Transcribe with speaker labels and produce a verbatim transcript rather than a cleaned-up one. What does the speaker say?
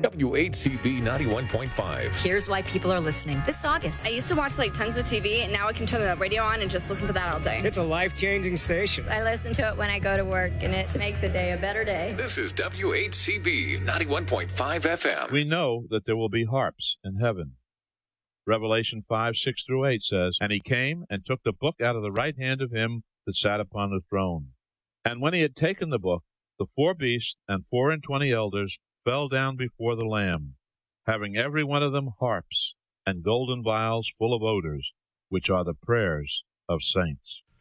Speaker 1: W H C B ninety-one point five.
Speaker 2: Here's why people are listening this August.
Speaker 3: I used to watch like tons of T V, and now I can turn the radio on and just listen to that all day.
Speaker 4: It's a life-changing station.
Speaker 5: I listen to it when I go to work, and it makes the day a better day.
Speaker 1: This is W H C B ninety-one point five F M.
Speaker 6: We know that there will be harps in heaven. Revelation five, six through eight says, And he came and took the book out of the right hand of him that sat upon the throne. And when he had taken the book, the four beasts and four and twenty elders fell down before the Lamb, having every one of them harps and golden vials full of odors, which are the prayers of saints.